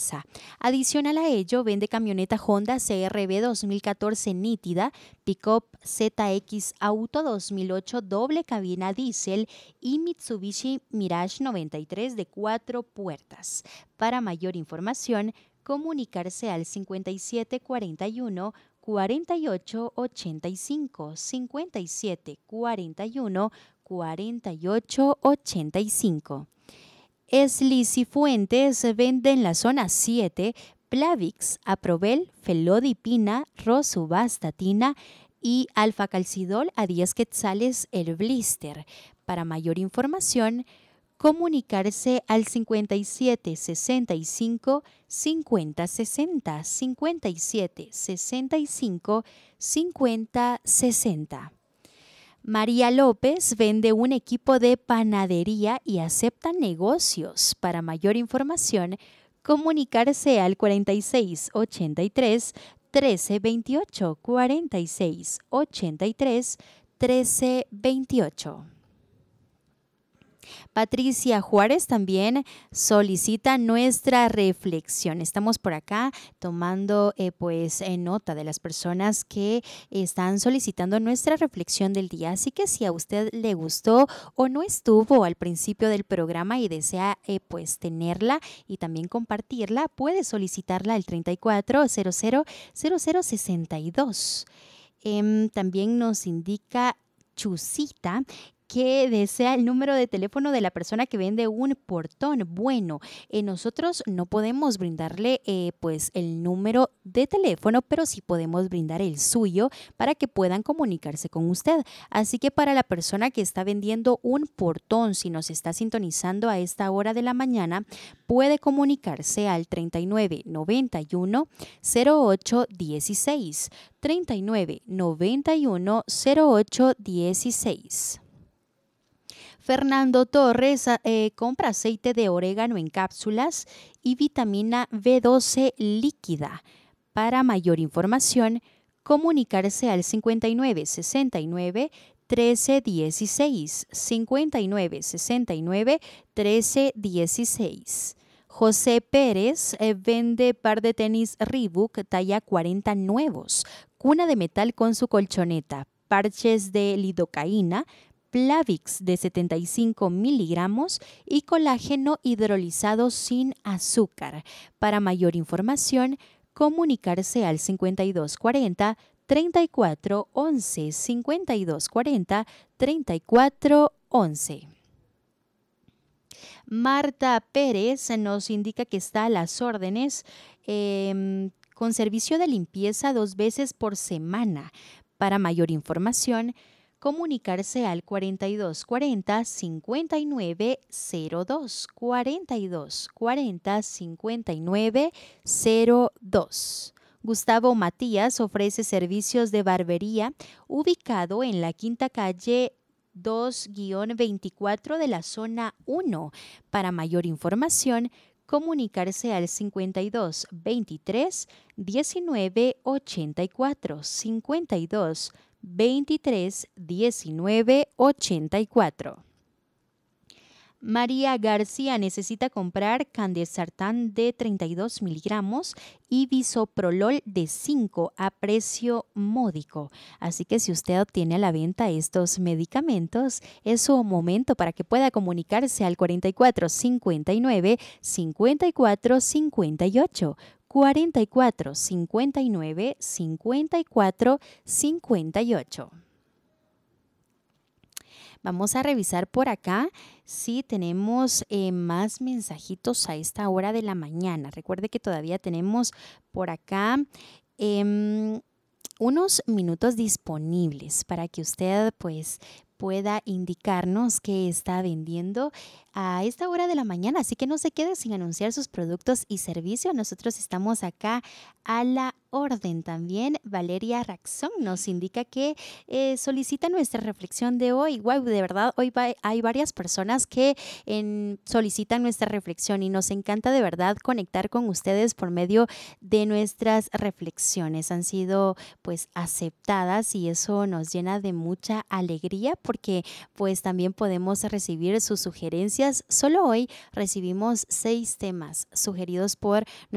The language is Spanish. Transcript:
fuerza. Adicional a ello, vende camioneta Honda CR-V 2014 nítida, Pickup ZX Auto 2008 doble cabina diésel y Mitsubishi Mirage 93 de 4 puertas. Para mayor información, comunicarse al 5741 4885, 5741 4885. Esli Cifuentes vende en la zona 7 Plavix, Aprovel, Felodipina, Rosuvastatina y Alfa Calcidol a 10 quetzales el blister. Para mayor información, comunicarse al 5765 5060, 5765 5060. María López vende un equipo de panadería y acepta negocios. Para mayor información, comunicarse al 4683 1328, 4683 1328. Patricia Juárez también solicita nuestra reflexión. Estamos por acá tomando nota de las personas que están solicitando nuestra reflexión del día. Así que si a usted le gustó o no estuvo al principio del programa y desea tenerla y también compartirla, puede solicitarla al 34000062. También nos indica Chusita que desea el número de teléfono de la persona que vende un portón. Bueno, nosotros no podemos brindarle el número de teléfono, pero sí podemos brindar el suyo para que puedan comunicarse con usted. Así que para la persona que está vendiendo un portón, si nos está sintonizando a esta hora de la mañana, puede comunicarse al 3991 0816, 3991 0816. Fernando Torres compra aceite de orégano en cápsulas y vitamina B12 líquida. Para mayor información, comunicarse al 5969 1316, 5969 1316. José Pérez vende par de tenis Reebok talla 40 nuevos, cuna de metal con su colchoneta, parches de lidocaína, Plavix de 75 miligramos y colágeno hidrolizado sin azúcar. Para mayor información, comunicarse al 5240 3411, 5240 3411. Marta Pérez nos indica que está a las órdenes con servicio de limpieza 2 veces por semana. Para mayor información, comunicarse al 4240 5902, 4240 5902. Gustavo Matías ofrece servicios de barbería ubicado en la Quinta Calle 2-24 de la zona 1. Para mayor información, comunicarse al 52 23 19 84, 52 23 19 84. María García necesita comprar Candesartán de 32 miligramos y Bisoprolol de 5 a precio módico. Así que si usted obtiene a la venta estos medicamentos, es su momento para que pueda comunicarse al 44 59 54 58. 44 59 54 58. Vamos a revisar por acá si tenemos más mensajitos a esta hora de la mañana. Recuerde que todavía tenemos por acá unos minutos disponibles para que usted pueda indicarnos qué está vendiendo a esta hora de la mañana. Así que no se quede sin anunciar sus productos y servicios. Nosotros estamos acá a la orden. También Valeria Raxón nos indica que solicita nuestra reflexión de hoy. Wow, de verdad, hoy hay varias personas que solicitan nuestra reflexión y nos encanta de verdad conectar con ustedes por medio de nuestras reflexiones. Han sido aceptadas y eso nos llena de mucha alegría porque también podemos recibir sus sugerencias. Solo hoy recibimos 6 temas sugeridos por